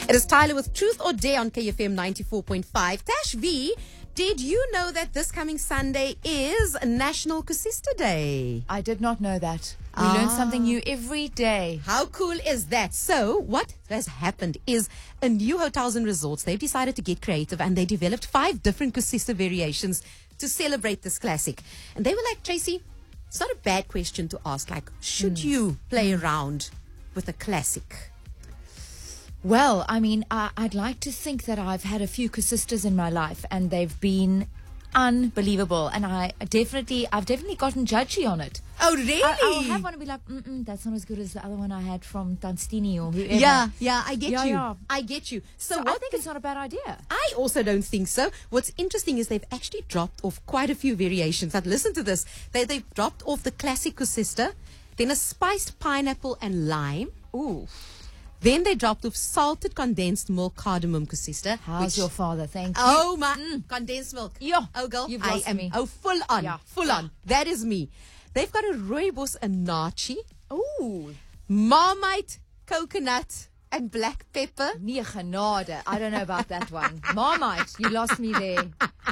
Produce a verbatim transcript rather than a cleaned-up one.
It is Tyler with Truth or Dare on K F M ninety-four point five. Tash V, did you know that this coming Sunday is National Kusista Day? I did not know that. We Ah. learn something new every day. How cool is that? So what has happened is a new hotels and resorts, they've decided to get creative and they developed five different Kusista variations to celebrate this classic. And they were like, Tracy, it's not a bad question to ask. Like, should mm. you play mm. around with a classic? Well, I mean, I, I'd like to think that I've had a few Kusistas in my life and they've been unbelievable. And I definitely, I've definitely gotten judgy on it. Oh, really? I, I'll have one and be like, mm-mm, that's not as good as the other one I had from Tanstini or whoever. Yeah, yeah, I get yeah, you. Yeah. I get you. So, so what I think it's not a bad idea. I also don't think so. What's interesting is they've actually dropped off quite a few variations. Like, listen to this. They, they've dropped off the classic Kusista, then a spiced pineapple and lime. Ooh. Then they dropped off salted condensed milk cardamom Kusista. How's which, your father? Thank you. Oh, my. Mm, condensed milk. Yeah. Oh, girl. You've I lost am. me. Oh, full on. Yeah. Full on. That is me. They've got a rooibos anachi. Ooh. Marmite, coconut, and black pepper. Nee genade. I don't know about that one. Marmite, you lost me there.